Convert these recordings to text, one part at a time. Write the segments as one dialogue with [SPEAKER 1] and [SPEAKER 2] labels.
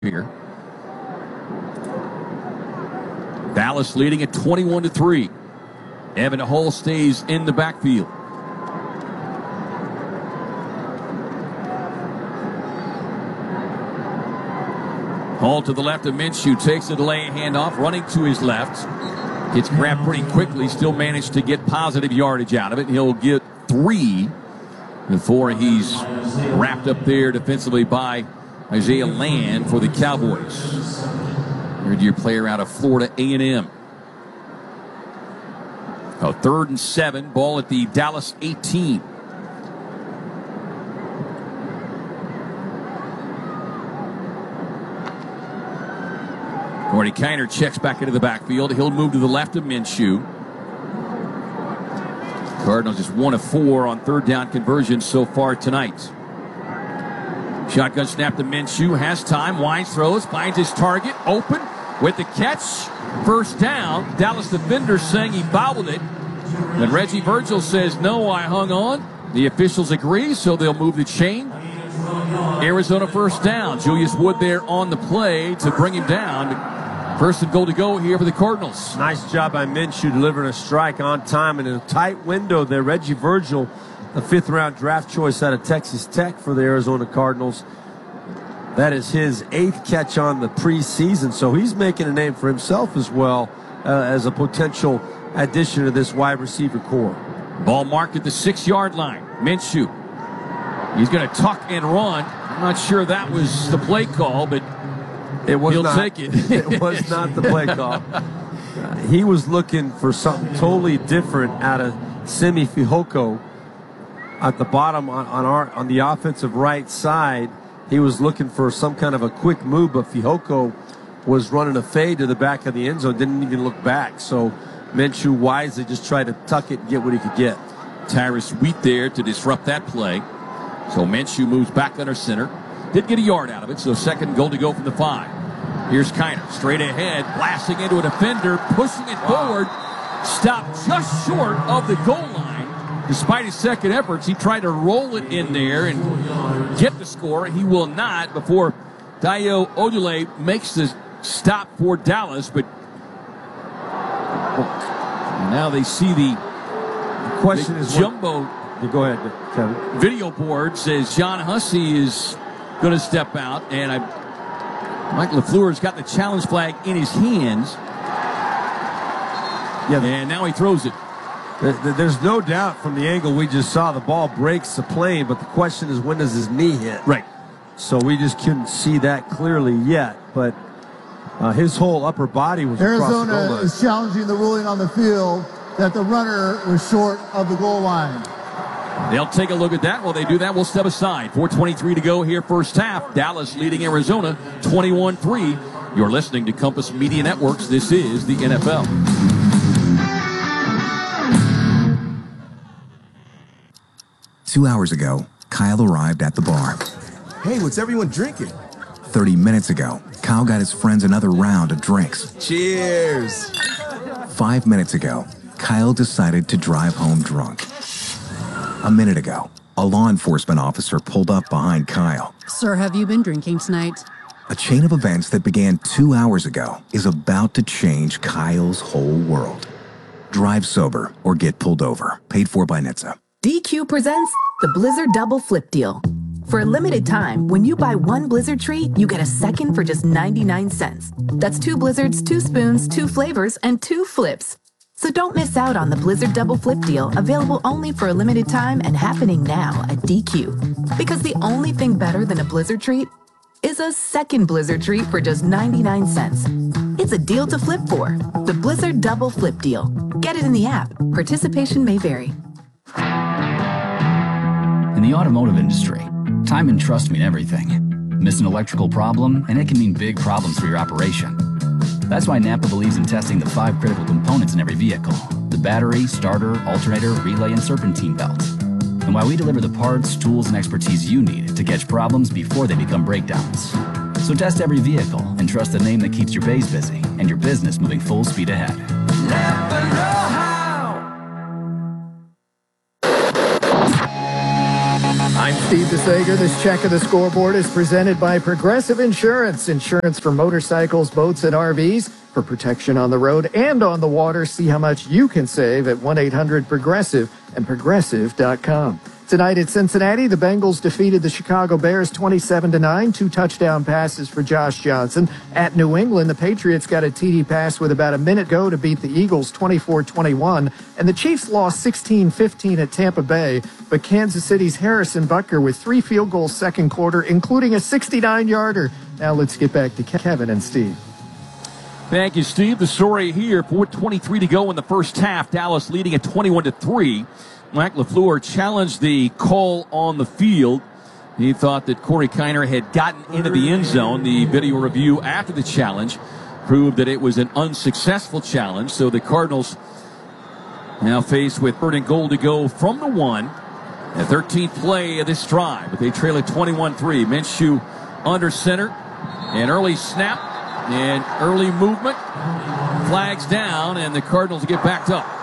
[SPEAKER 1] here. Dallas leading at 21-3. Evan Hull stays in the backfield. Hull to the left of Minshew, takes a delay handoff, running to his left. Gets grabbed pretty quickly, still managed to get positive yardage out of it. He'll get 3 before he's wrapped up there defensively by Isaiah Land for the Cowboys. Third-year player out of Florida A&M. A 3rd and 7, ball at the Dallas 18. Gordy Kiner checks back into the backfield. He'll move to the left of Minshew. Cardinals just 1 of 4 on 3rd down conversions so far tonight. Shotgun snap to Minshew. Has time. Wines throws. Finds his target. Open with the catch. 1st down. Dallas defenders saying he fouled it. But Reggie Virgil says, no, I hung on. The officials agree, so they'll move the chain. Arizona 1st down. Julius Wood there on the play to bring him down. 1st and goal to go here for the Cardinals.
[SPEAKER 2] Nice job by Minshew delivering a strike on time and in a tight window there. Reggie Virgil, a 5th-round draft choice out of Texas Tech for the Arizona Cardinals. That is his 8th catch on the preseason, so he's making a name for himself as well as a potential addition to this wide receiver core.
[SPEAKER 1] Ball marked at the 6-yard line. Minshew. He's going to tuck and run. I'm not sure that was the play call, but he'll take it.
[SPEAKER 2] It was not the play call. He was looking for something totally different out of Simi Fehoko at the bottom on the offensive right side. He was looking for some kind of a quick move, but Fehoko was running a fade to the back of the end zone, didn't even look back. So Minshew wisely just tried to tuck it and get what he could get.
[SPEAKER 1] Tyrus Wheat there to disrupt that play. So Minshew moves back under center. Did get a yard out of it, so 2nd goal to go from the 5. Here's Kiner, straight ahead, blasting into a defender, pushing it forward. Stopped just short of the goal line. Despite his 2nd efforts, he tried to roll it in there and get the score. He will not before Dayo Ojulari makes the stop for Dallas. But now they see the
[SPEAKER 2] question is
[SPEAKER 1] jumbo.
[SPEAKER 2] Go ahead, Kevin.
[SPEAKER 1] Video board says John Hussey is going to step out, and Mike LaFleur's got the challenge flag in his hands. Yeah, and now he throws it.
[SPEAKER 2] There's no doubt from the angle we just saw the ball breaks the plane, but the question is when does his knee hit?
[SPEAKER 1] Right.
[SPEAKER 2] So we just couldn't see that clearly yet, but his whole upper body was across the goal line.
[SPEAKER 3] Arizona is challenging the ruling on the field that the runner was short of the goal line.
[SPEAKER 1] They'll take a look at that. While they do that, we'll step aside. 4:23 to go here, 1st half. Dallas leading Arizona 21-3. You're listening to Compass Media Networks. This is the NFL.
[SPEAKER 4] Two hours ago, Kyle arrived at the bar.
[SPEAKER 5] Hey, what's everyone drinking?
[SPEAKER 4] 30 minutes ago, Kyle got his friends another round of drinks.
[SPEAKER 5] Cheers!
[SPEAKER 4] 5 minutes ago, Kyle decided to drive home drunk. A minute ago, a law enforcement officer pulled up behind Kyle.
[SPEAKER 6] Sir, have you been drinking tonight?
[SPEAKER 4] A chain of events that began 2 hours ago is about to change Kyle's whole world. Drive sober or get pulled over. Paid for by NHTSA.
[SPEAKER 7] DQ presents the Blizzard Double Flip Deal. For a limited time, when you buy 1 Blizzard treat, you get a 2nd for just 99 cents. That's 2 Blizzards, 2 spoons, 2 flavors, and 2 flips. So don't miss out on the Blizzard Double Flip Deal, available only for a limited time and happening now at DQ. Because the only thing better than a Blizzard treat is a 2nd Blizzard treat for just 99 cents. It's a deal to flip for. The Blizzard Double Flip Deal. Get it in the app. Participation may vary.
[SPEAKER 8] In the automotive industry, time and trust mean everything. Miss an electrical problem, and it can mean big problems for your operation. That's why Napa believes in testing the 5 critical components in every vehicle: the battery, starter, alternator, relay, and serpentine belt. And why we deliver the parts, tools, and expertise you need to catch problems before they become breakdowns. So test every vehicle and trust the name that keeps your bays busy and your business moving full speed ahead. Napa know-how.
[SPEAKER 1] I'm
[SPEAKER 9] Steve DeSager, this check of the scoreboard is presented by Progressive Insurance. Insurance for motorcycles, boats, and RVs for protection on the road and on the water. See how much you can save at 1-800-PROGRESSIVE and Progressive.com. Tonight at Cincinnati, the Bengals defeated the Chicago Bears 27-9. 2 touchdown passes for Josh Johnson. At New England, the Patriots got a TD pass with about a minute go to beat the Eagles 24-21. And the Chiefs lost 16-15 at Tampa Bay. But Kansas City's Harrison Butker with 3 field goals second quarter, including a 69-yarder. Now let's get back to Kevin and Steve.
[SPEAKER 1] Thank you, Steve. The story here, 4:23 to go in the first half. Dallas leading at 21-3. Mike LaFleur challenged the call on the field. He thought that Corey Kiner had gotten into the end zone. The video review after the challenge proved that it was an unsuccessful challenge. So the Cardinals now faced with 3rd and goal to go from the 1. The 13th play of this drive, but they trail at 21-3. Minshew under center. An early snap and early movement. Flags down, and the Cardinals get backed up.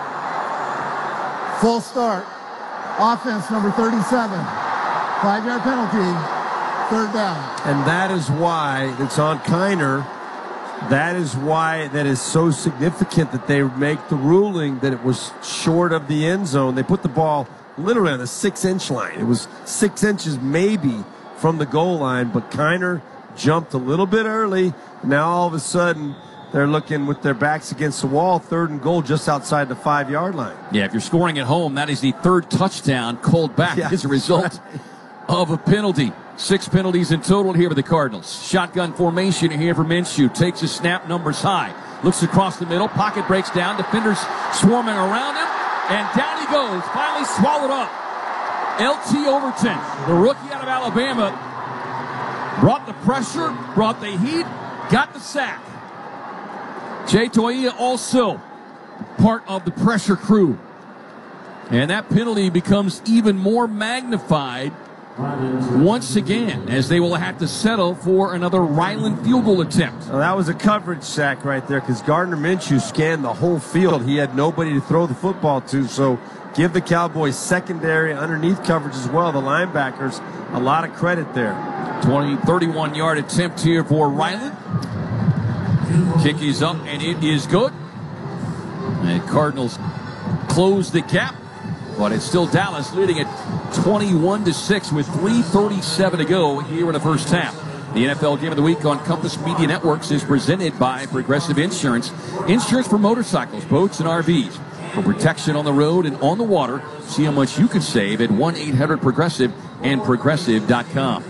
[SPEAKER 3] Full start. Offense number 37. 5-yard penalty. 3rd down.
[SPEAKER 2] And that is why it's on Kiner. That is why that is so significant that they make the ruling that it was short of the end zone. They put the ball literally on the 6-inch line. It was 6 inches maybe from the goal line, but Kiner jumped a little bit early. Now all of a sudden they're looking with their backs against the wall, 3rd and goal just outside the 5-yard line.
[SPEAKER 1] Yeah, if you're scoring at home, that is the 3rd touchdown called back as a result of a penalty. 6 penalties in total here for the Cardinals. Shotgun formation here for Minshew. Takes a snap, numbers high. Looks across the middle. Pocket breaks down. Defenders swarming around him. And down he goes. Finally swallowed up. LT Overton, the rookie out of Alabama, brought the pressure, brought the heat, got the sack. Jay Toia also part of the pressure crew. And that penalty becomes even more magnified once again as they will have to settle for another Ryland field goal attempt.
[SPEAKER 2] Well, that was a coverage sack right there because Gardner Minshew scanned the whole field. He had nobody to throw the football to, so give the Cowboys secondary underneath coverage as well. The linebackers, a lot of credit there.
[SPEAKER 1] 31-yard attempt here for Ryland. Kick is up, and it is good. And Cardinals close the gap, but it's still Dallas leading at 21-6 with 3:37 to go here in the first half. The NFL Game of the Week on Compass Media Networks is presented by Progressive Insurance. Insurance for motorcycles, boats, and RVs. For protection on the road and on the water, see how much you can save at 1-800-PROGRESSIVE and Progressive.com.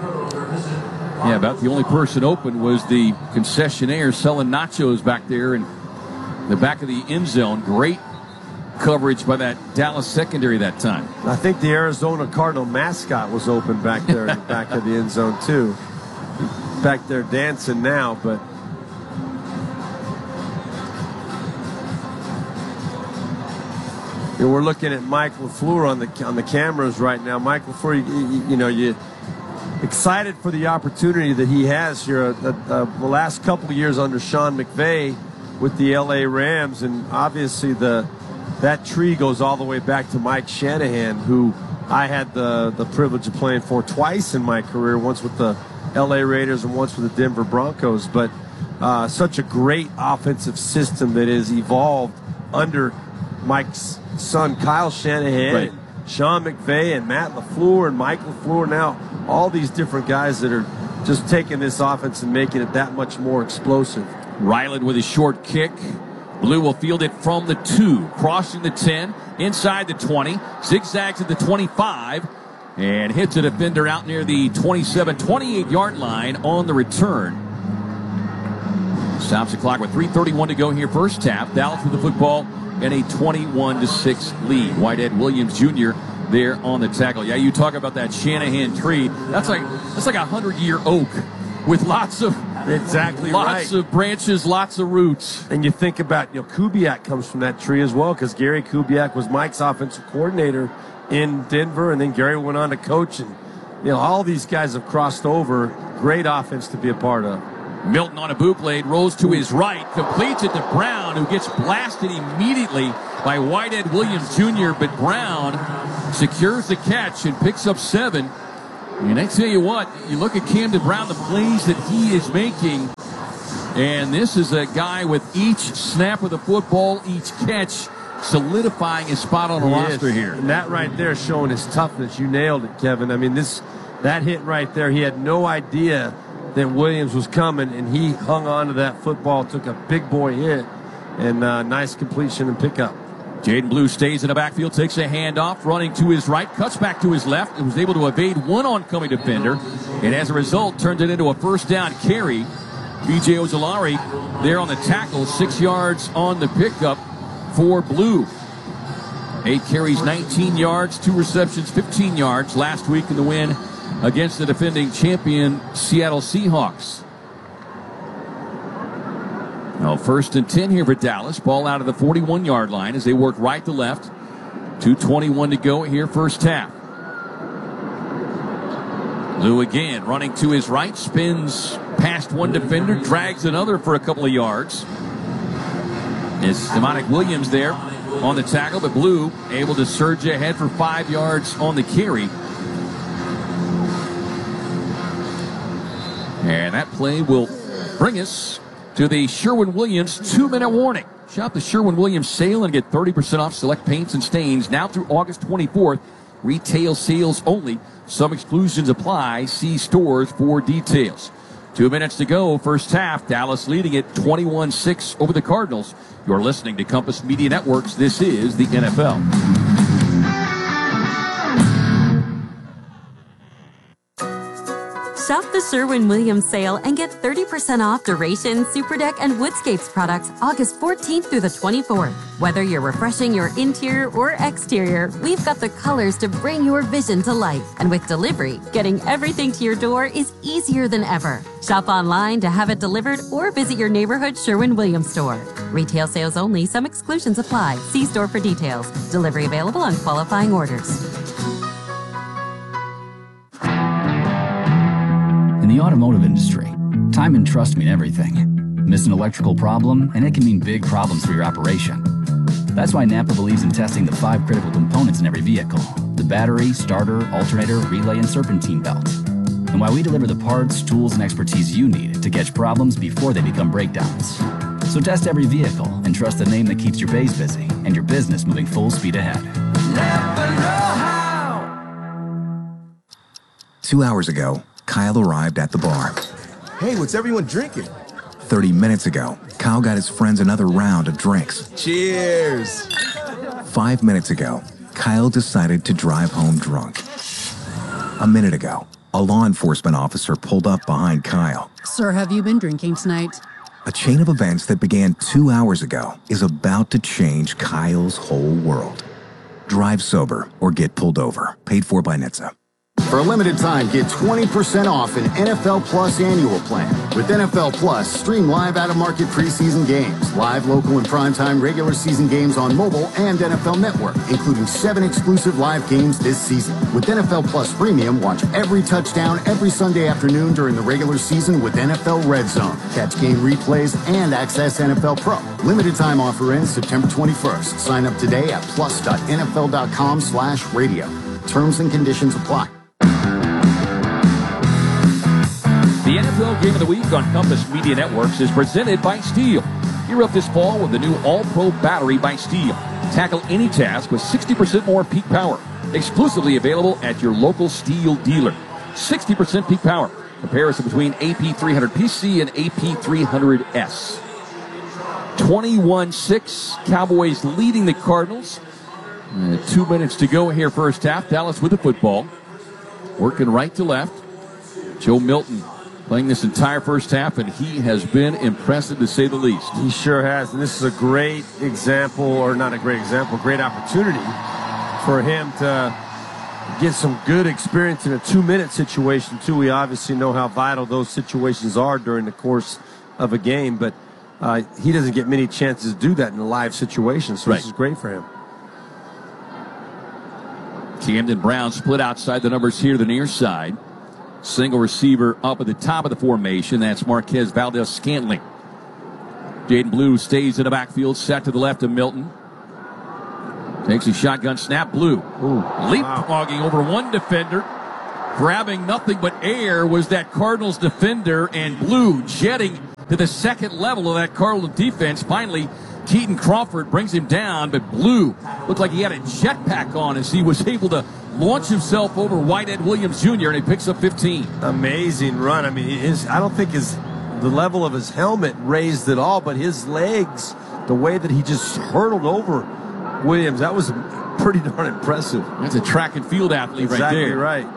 [SPEAKER 1] Yeah, about the only person open was the concessionaire selling nachos back there in the back of the end zone. Great coverage by that Dallas secondary that time.
[SPEAKER 2] I think the Arizona Cardinal mascot was open back there in the back of the end zone, too. Back there dancing now, but we're looking at Mike LaFleur on the cameras right now. Mike LaFleur, you excited for the opportunity that he has here the last couple of years under Sean McVay with the LA Rams, and obviously that tree goes all the way back to Mike Shanahan, who I had the privilege of playing for twice in my career, once with the LA Raiders and once with the Denver Broncos. But such a great offensive system that has evolved under Mike's son Kyle Shanahan, right, and Sean McVay and Matt LaFleur and Mike LaFleur, now all these different guys that are just taking this offense and making it that much more explosive.
[SPEAKER 1] Ryland with a short kick. Blue will field it from the 2, crossing the 10, inside the 20, zigzags at the 25, and hits a defender out near the 27, 28-yard line on the return. Stops the clock with 3:31 to go here first half. Dallas with the football and a 21-6 lead. Whitehead Williams Jr. there on the tackle. Yeah, you talk about that Shanahan tree. That's like a 100-year oak with lots of branches, lots of roots.
[SPEAKER 2] And you think about, Kubiak comes from that tree as well, because Gary Kubiak was Mike's offensive coordinator in Denver, and then Gary went on to coach, and all these guys have crossed over. Great offense to be a part of.
[SPEAKER 1] Milton on a boot blade, rolls to his right, completes it to Brown, who gets blasted immediately by Whitehead Williams Jr., but Brown secures the catch and picks up 7 And I tell you what, you look at Camden Brown, the plays that he is making, and this is a guy with each snap of the football, each catch, solidifying his spot on the roster here.
[SPEAKER 2] And that right there showing his toughness. You nailed it, Kevin. I mean, that hit right there, he had no idea that Williams was coming, and he hung on to that football, took a big boy hit, and nice completion and pickup.
[SPEAKER 1] Jaden Blue stays in the backfield, takes a handoff, running to his right, cuts back to his left, and was able to evade one oncoming defender, and as a result, turns it into a first down carry. B.J. Ojulari there on the tackle, 6 yards on the pickup for Blue. 8 carries, 19 yards, 2 receptions, 15 yards last week in the win against the defending champion Seattle Seahawks. Now, 1st and 10 here for Dallas. Ball out of the 41-yard line as they work right to left. 2:21 to go here, first half. Lou again running to his right, spins past one defender, drags another for a couple of yards. It's Demonic Williams there on the tackle, but Blue able to surge ahead for 5 yards on the carry. And that play will bring us to the Sherwin-Williams 2-minute warning. Shop the Sherwin-Williams sale and get 30% off select paints and stains now through August 24th. Retail sales only. Some exclusions apply. See stores for details. 2 minutes to go, first half. Dallas leading it 21-6 over the Cardinals. You're listening to Compass Media Networks. This is the NFL.
[SPEAKER 10] Shop the Sherwin-Williams sale and get 30% off Duration, Superdeck, and Woodscapes products August 14th through the 24th. Whether you're refreshing your interior or exterior, we've got the colors to bring your vision to life. And with delivery, getting everything to your door is easier than ever. Shop online to have it delivered or visit your neighborhood Sherwin-Williams store. Retail sales only. Some exclusions apply. See store for details. Delivery available on qualifying orders.
[SPEAKER 8] In the automotive industry, time and trust mean everything. Miss an electrical problem, and it can mean big problems for your operation. That's why Napa believes in testing the 5 critical components in every vehicle: the battery, starter, alternator, relay, and serpentine belt. And why we deliver the parts, tools, and expertise you need to catch problems before they become breakdowns. So test every vehicle and trust the name that keeps your bays busy and your business moving full speed ahead.
[SPEAKER 4] Napa know-how. 2 hours ago, Kyle arrived at the bar.
[SPEAKER 5] Hey, what's everyone drinking?
[SPEAKER 4] 30 minutes ago, Kyle got his friends another round of drinks.
[SPEAKER 5] Cheers!
[SPEAKER 4] 5 minutes ago, Kyle decided to drive home drunk. A minute ago, a law enforcement officer pulled up behind Kyle.
[SPEAKER 6] Sir, have you been drinking tonight?
[SPEAKER 4] A chain of events that began 2 hours ago is about to change Kyle's whole world. Drive sober or get pulled over. Paid for by NHTSA.
[SPEAKER 11] For a limited time, get 20% off an NFL Plus annual plan. With NFL Plus, stream live out-of-market preseason games, live local and primetime regular season games on mobile and NFL Network, including 7 exclusive live games this season. With NFL Plus Premium, watch every touchdown every Sunday afternoon during the regular season with NFL Red Zone. Catch game replays and access NFL Pro. Limited time offer ends September 21st. Sign up today at plus.nfl.com/radio. Terms and conditions apply.
[SPEAKER 1] The NFL Game of the Week on Compass Media Networks is presented by Steel. Gear up this fall with the new All-Pro battery by Steel. Tackle any task with 60% more peak power. Exclusively available at your local Steel dealer. 60% peak power. Comparison between AP300PC and AP300S. 21-6. Cowboys leading the Cardinals. 2 minutes to go here, first half. Dallas with the football. Working right to left. Joe Milton playing this entire first half, and he has been impressive to say the least.
[SPEAKER 2] He sure has, and this is a great example, or not a great example, great opportunity for him to get some good experience in a 2-minute situation, too. We obviously know how vital those situations are during the course of a game, but he doesn't get many chances to do that in a live situation, so This is great for him.
[SPEAKER 1] Camden Brown split outside the numbers here to the near side. Single receiver up at the top of the formation. That's Marquez Valdez-Scantling. Jaden Blue stays in the backfield, set to the left of Milton. Takes a shotgun snap. Blue leapfrogging over one defender. Grabbing nothing but air was that Cardinals defender, and Blue jetting to the second level of that Cardinals defense. Finally, Keaton Crawford brings him down, but Blue looked like he had a jetpack on as he was able to launch himself over Whitehead Williams Jr., and he picks up 15.
[SPEAKER 2] Amazing run. I mean, I don't think the level of his helmet raised at all, but his legs, the way that he just hurtled over Williams, that was pretty darn impressive.
[SPEAKER 1] That's a track and field athlete right there.
[SPEAKER 2] Exactly right.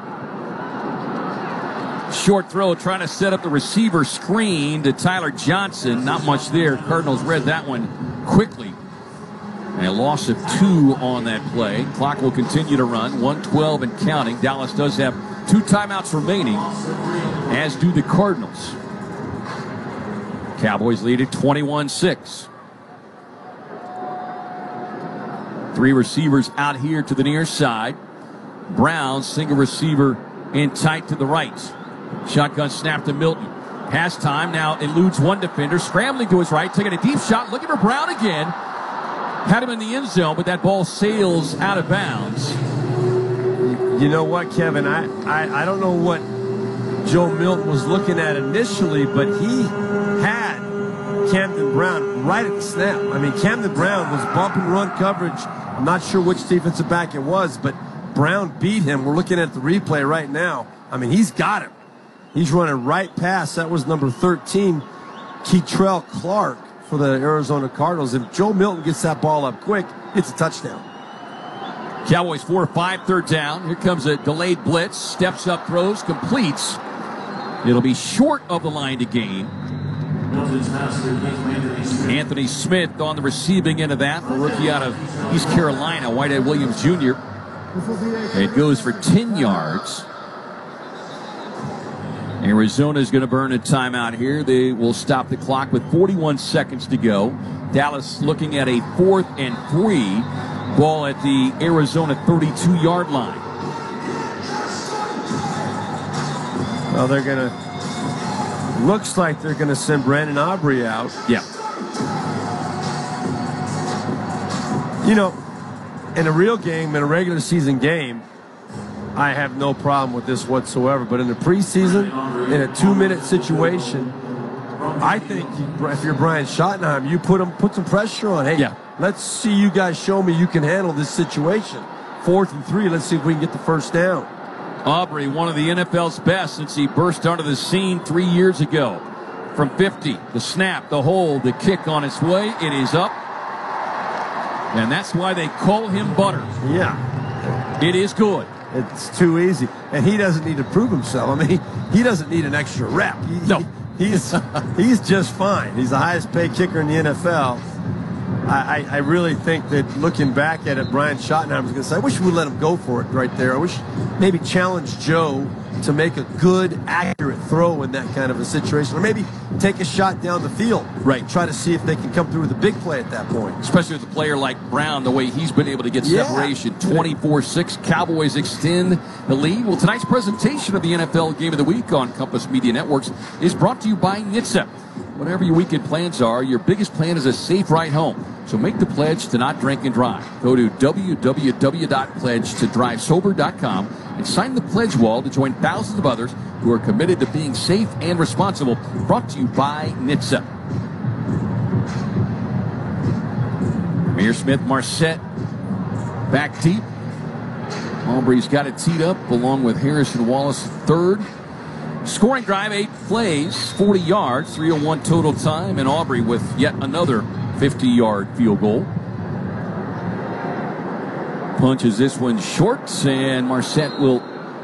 [SPEAKER 1] Short throw, trying to set up the receiver screen to Tyler Johnson. Not much there. Cardinals read that one quickly. And a loss of 2 on that play. Clock will continue to run. 1:12 and counting. Dallas does have 2 timeouts remaining, as do the Cardinals. Cowboys lead at 21-6. 3 receivers out here to the near side. Brown, single receiver in tight to the right. Shotgun snap to Milton. Pass time, now eludes one defender. Scrambling to his right, taking a deep shot, looking for Brown again. Had him in the end zone, but that ball sails out of bounds.
[SPEAKER 2] You know what, Kevin? I don't know what Joe Milton was looking at initially, but he had Camden Brown right at the snap. I mean, Camden Brown was bump and run coverage. I'm not sure which defensive back it was, but Brown beat him. We're looking at the replay right now. I mean, he's got him. He's running right past. That was number 13, Keitrell Clark for the Arizona Cardinals. If Joe Milton gets that ball up quick, it's a touchdown.
[SPEAKER 1] Cowboys 4-5, third down. Here comes a delayed blitz. Steps up, throws, completes. It'll be short of the line to gain. Anthony Smith on the receiving end of that. The rookie out of East Carolina, Whitehead Williams Jr. It goes for 10 yards. Arizona's going to burn a timeout here. They will stop the clock with 41 seconds to go. Dallas looking at a 4th and 3. Ball at the Arizona 32-yard line.
[SPEAKER 2] Well, they're going to... Looks like they're going to send Brandon Aubrey out.
[SPEAKER 1] Yeah.
[SPEAKER 2] You know, in a real game, in a regular season game, I have no problem with this whatsoever. But in the preseason, in a 2-minute situation, I think if you're Brian Schottenheimer, you put some pressure on. Hey, let's see you guys show me you can handle this situation. 4th and 3, let's see if we can get the first down.
[SPEAKER 1] Aubrey, one of the NFL's best since he burst onto the scene 3 years ago. From 50, the snap, the hold, the kick on its way. It is up. And that's why they call him Butter.
[SPEAKER 2] Yeah.
[SPEAKER 1] It is good.
[SPEAKER 2] It's too easy. And he doesn't need to prove himself. I mean, he doesn't need an extra rep. He's just fine. He's the highest paid kicker in the NFL. I really think that looking back at it, Brian Schottenheimer's going to say, I wish we would let him go for it right there. I wish maybe challenge Joe to make a good, accurate throw in that kind of a situation. Or maybe take a shot down the field.
[SPEAKER 1] Right.
[SPEAKER 2] Try to see if they can come through with a big play at that point.
[SPEAKER 1] Especially with a player like Brown, the way he's been able to get separation. 24-6, Cowboys extend the lead. Well, tonight's presentation of the NFL Game of the Week on Compass Media Networks is brought to you by NHTSA. Whatever your weekend plans are, your biggest plan is a safe ride home. So make the pledge to not drink and drive. Go to www.pledgetodrivesober.com and sign the pledge wall to join thousands of others who are committed to being safe and responsible. Brought to you by NHTSA. Mayor Smith, Marset back deep. Aubrey's got it teed up along with Harrison Wallace third. Scoring drive, 8 plays, 40 yards, 3:01 total time, and Aubrey with yet another 50-yard field goal. Punches this one short, and Marset will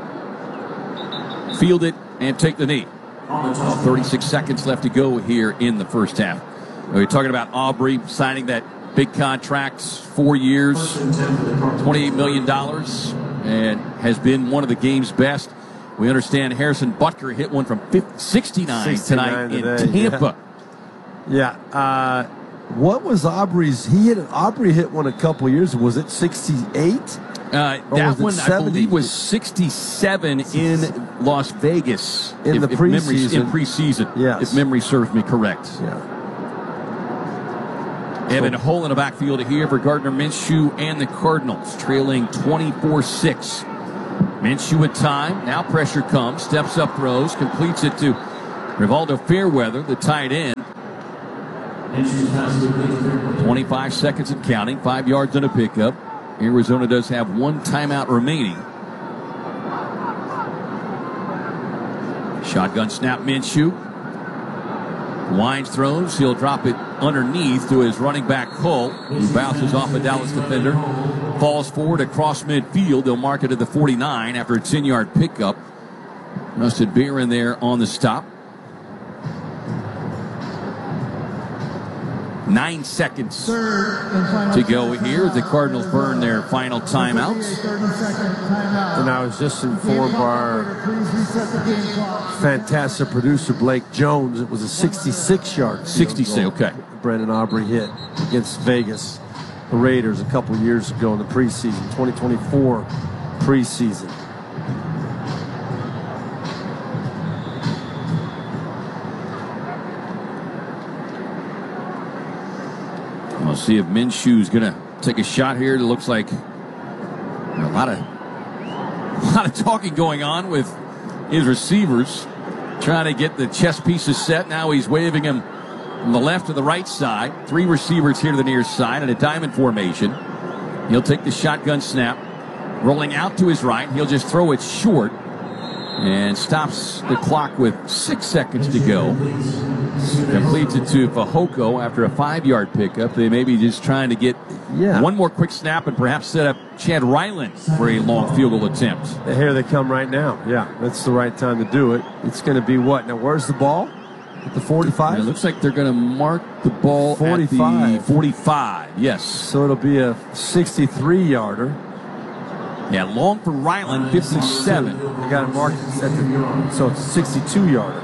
[SPEAKER 1] field it and take the knee. 36 seconds left to go here in the first half. We're talking about Aubrey signing that big contract, 4 years, $28 million, and has been one of the game's best. We understand Harrison Butker hit one from 69 tonight in Tampa.
[SPEAKER 2] Yeah. What was Aubrey's? Aubrey hit one a couple years ago. Was it 68?
[SPEAKER 1] That one, I believe, was 67 in Las Vegas.
[SPEAKER 2] In the preseason.
[SPEAKER 1] In preseason,
[SPEAKER 2] yes.
[SPEAKER 1] If memory serves me correct.
[SPEAKER 2] Yeah.
[SPEAKER 1] Evan Hull in the backfield here for Gardner Minshew and the Cardinals, trailing 24-6. Minshew with time. Now pressure comes. Steps up, throws. Completes it to Rivaldo Fairweather, the tight end. 25 seconds and counting. 5 yards on a pickup. Arizona does have 1 timeout remaining. Shotgun snap, Minshew. Winds, throws. He'll drop it underneath to his running back, Cole, who bounces off a Dallas defender. Falls forward across midfield. They'll mark it at the 49 after a 10-yard pickup. Rusted Beer in there on the stop. 9 seconds to go here. The Cardinals burn their final timeouts.
[SPEAKER 2] And I was just informed by our fantastic producer, Blake Jones, it was a 66-yard.
[SPEAKER 1] 66, okay.
[SPEAKER 2] Brendan Aubrey hit against Vegas, the Raiders, a couple years ago in the preseason, 2024 preseason.
[SPEAKER 1] We'll see if Minshew's going to take a shot here. It looks like a lot of talking going on with his receivers, trying to get the chess pieces set. Now he's waving him from the left to the right side. 3 receivers here to the near side in a diamond formation. He'll take the shotgun snap, rolling out to his right. He'll just throw it short and stops the clock with 6 seconds to go. Completes it to Fehoko after a 5-yard pickup. They may be just trying to get one more quick snap and perhaps set up Chad Ryland for a long field goal attempt.
[SPEAKER 2] Here they come right now. Yeah, that's the right time to do it. It's going to be what? Now, where's the ball? At the 45?
[SPEAKER 1] It looks like they're going to mark the ball 45. At the 45, yes.
[SPEAKER 2] So it'll be a 63-yarder.
[SPEAKER 1] Yeah, long for Ryland, 57.
[SPEAKER 2] They got it marked so it's a 62-yarder.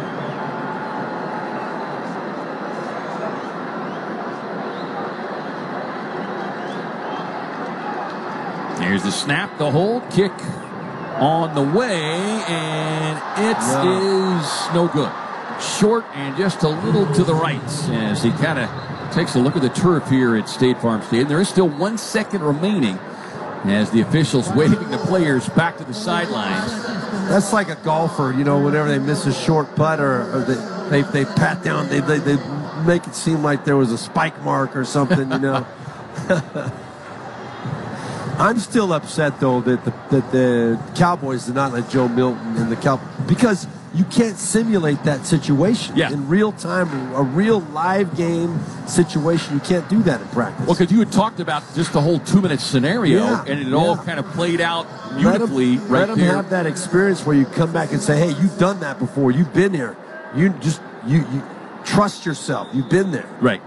[SPEAKER 1] Here's the snap, the hold, kick on the way, and it is no good. Short and just a little to the right as he kind of takes a look at the turf here at State Farm Stadium. There is still 1 second remaining as the officials waving the players back to the sidelines.
[SPEAKER 2] That's like a golfer, you know, whenever they miss a short putt or they pat down, they make it seem like there was a spike mark or something, you know. I'm still upset, though, that the Cowboys did not let Joe Milton in the Cowboys, because you can't simulate that situation in real time, a real live game situation. You can't do that in practice.
[SPEAKER 1] Well, because you had talked about just the whole 2-minute scenario, and it all kind of played out beautifully right there.
[SPEAKER 2] Let them have that experience where you come back and say, hey, you've done that before. You've been here. You trust yourself. You've been there.
[SPEAKER 1] Right.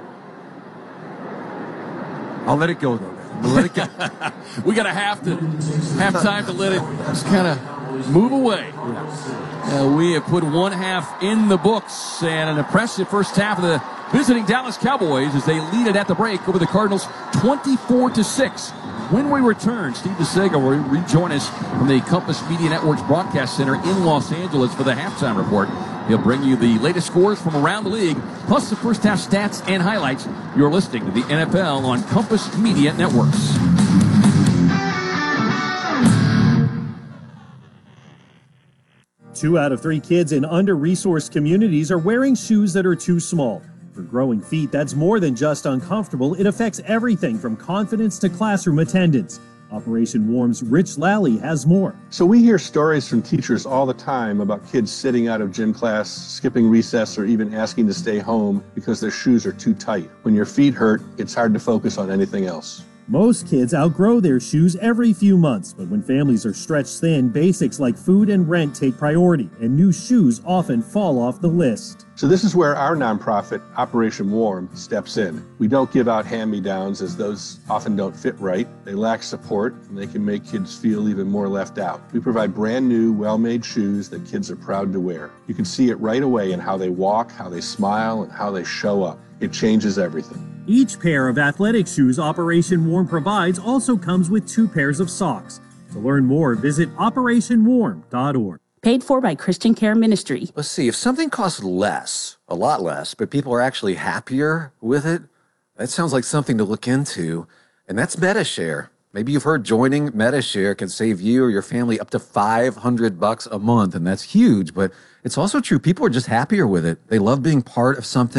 [SPEAKER 2] I'll let it go, though. Let it go.
[SPEAKER 1] We got to have time to let it just kind of move away. We have put 1 half in the books, and an impressive first half of the visiting Dallas Cowboys as they lead it at the break over the Cardinals 24-6. When we return, Steve DeSega will rejoin us from the Compass Media Network's broadcast center in Los Angeles for the halftime report. He'll bring you the latest scores from around the league, plus the first half stats and highlights. You're listening to the NFL on Compass Media Networks.
[SPEAKER 12] Two out of 3 kids in under-resourced communities are wearing shoes that are too small. For growing feet, that's more than just uncomfortable. It affects everything from confidence to classroom attendance. Operation Warm's Rich Lally has more.
[SPEAKER 13] So we hear stories from teachers all the time about kids sitting out of gym class, skipping recess, or even asking to stay home because their shoes are too tight. When your feet hurt, it's hard to focus on anything else.
[SPEAKER 12] Most kids outgrow their shoes every few months, but when families are stretched thin, basics like food and rent take priority, and new shoes often fall off the list.
[SPEAKER 13] So this is where our nonprofit, Operation Warm, steps in. We don't give out hand-me-downs, as those often don't fit right. They lack support, and they can make kids feel even more left out. We provide brand new, well-made shoes that kids are proud to wear. You can see it right away in how they walk, how they smile, and how they show up. It changes everything.
[SPEAKER 12] Each pair of athletic shoes Operation Warm provides also comes with 2 pairs of socks. To learn more, visit operationwarm.org.
[SPEAKER 14] Paid for by Christian Care Ministry.
[SPEAKER 15] Let's see, if something costs less, a lot less, but people are actually happier with it, that sounds like something to look into. And that's MediShare.
[SPEAKER 16] Maybe you've heard joining MediShare can save you or your family up to $500 a month, and that's huge, but it's also true. People are just happier with it. They love being part of something